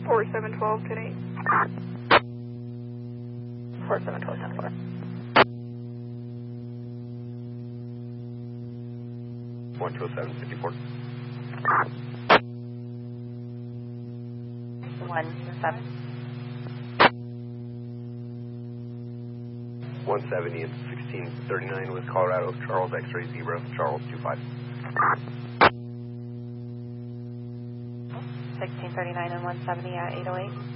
4712, 10-8. 4712, 10-4. 12754. 17. 170 and 1639 with Colorado, Charles X-ray Zebra, Charles 25. 1639 and 170 at 808.